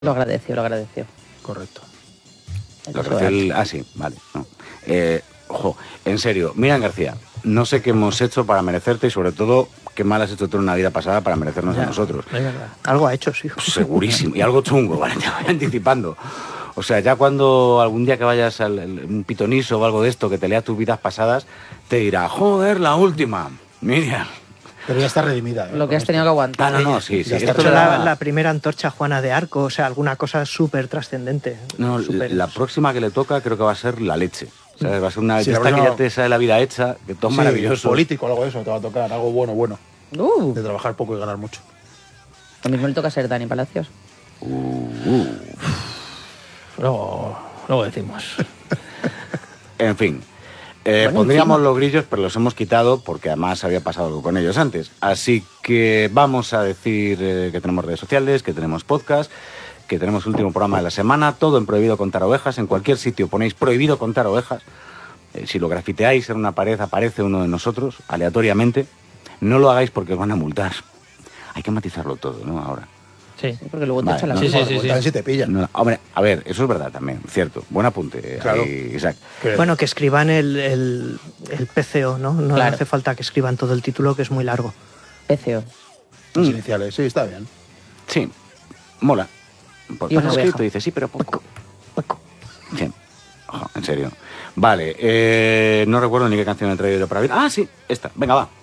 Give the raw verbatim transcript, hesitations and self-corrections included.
Lo agradeció, lo agradeció. Correcto. Lo agradeció el... Ah, sí, vale. No. Eh, ojo, en serio, Miriam García, no sé qué hemos hecho para merecerte y sobre todo qué mal has hecho tú en una vida pasada para merecernos Ya, a nosotros. Es verdad. Algo ha hecho, sí. Segurísimo. Y algo chungo, ¿vale? Te voy anticipando. O sea, ya cuando algún día que vayas a un pitoniso o algo de esto, que te lea tus vidas pasadas, te dirá, joder, la última, Miriam. Pero ya está redimida. ¿eh? Lo que has tenido que aguantar. Ah, no, no, sí, sí. Ya está Esto hecho la- la, la primera antorcha Juana de Arco, o sea, alguna cosa súper trascendente. No, Súper- la próxima que le toca creo que va a ser la leche. ¿Sabes? Va a ser una Sí, de la esta que próxima- ya te sale la vida hecha, que todo es Sí, maravilloso. político, algo de eso, te va a tocar, algo bueno, bueno. Uh, De trabajar poco y ganar mucho. lo mismo le toca ser Dani Palacios. Luego, luego decimos. En fin, eh, Bueno, pondríamos encima. los grillos, pero los hemos quitado porque además había pasado algo con ellos antes. Así que vamos a decir eh, que tenemos redes sociales, que tenemos podcast, que tenemos último programa de la semana, todo en Prohibido Contar Ovejas. En cualquier sitio ponéis Prohibido Contar Ovejas. Eh, si lo grafiteáis en una pared aparece uno de nosotros, aleatoriamente. No lo hagáis porque os van a multar. Hay que matizarlo todo, ¿no? Ahora. Sí. Sí, porque luego te Vale, echan la no, Sí, culpa. sí, sí, sí. También si te pillan. No, hombre, a ver, eso es verdad también, cierto. Buen apunte, Claro. ahí, Isaac. Que- Bueno, que escriban el, el, el P C O, ¿no? No Claro. hace falta que escriban todo el título, que es muy largo. P C O. Las Mm. iniciales, sí, está bien. Sí, mola. Por Y una pasa oveja. escrito y dices, sí, pero poco. Sí. Ojo, en serio. Vale, eh, no recuerdo ni qué canción he traído yo para ver. Ah, sí, esta. Venga, va.